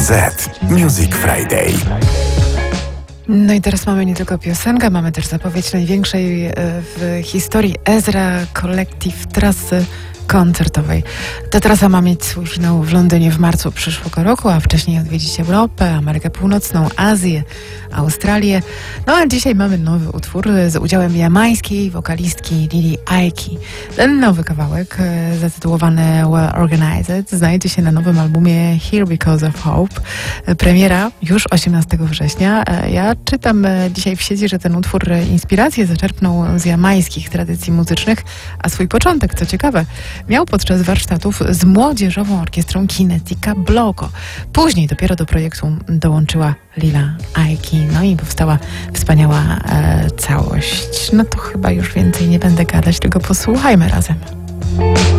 Z Music Friday. No i teraz mamy nie tylko piosenkę, mamy też zapowiedź największej w historii Ezra Collective trasy koncertowej. Ta trasa ma mieć swój finał w Londynie w marcu przyszłego roku, a wcześniej odwiedzić Europę, Amerykę Północną, Azję, Australię. No a dzisiaj mamy nowy utwór z udziałem jamańskiej wokalistki Lily Aiki. Ten nowy kawałek zatytułowany Well Organized znajdzie się na nowym albumie Here Because of Hope. Premiera już 18 września. Ja czytam dzisiaj w sieci, że ten utwór inspirację zaczerpnął z jamańskich tradycji muzycznych, a swój początek, co ciekawe, miał podczas warsztatów z młodzieżową orkiestrą Kinetica Bloco. Później dopiero do projektu dołączyła Lila Aiki, no i powstała wspaniała całość. No to chyba już więcej nie będę gadać, tylko posłuchajmy razem.